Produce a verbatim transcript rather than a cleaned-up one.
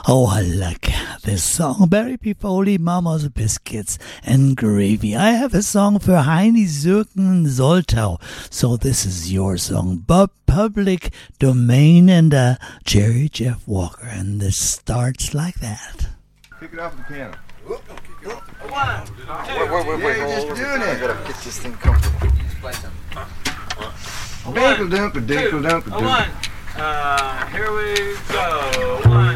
Oh, I like this song. Barry P. Foley, Mama's Biscuits and Gravy. I have a song for Heini Zürken Soltau. So this is your song, Bob Public Domain, and uh, Jerry Jeff Walker. And this starts like that. Kick it off the piano. Whoop, don't kick it off the One, two, Wait, wait, wait, Yeah, wait. you're hold just on. doing I it. gotta get this thing comfortable. Dinkle dump, two, dinkle dump, one. Uh, here we go. One.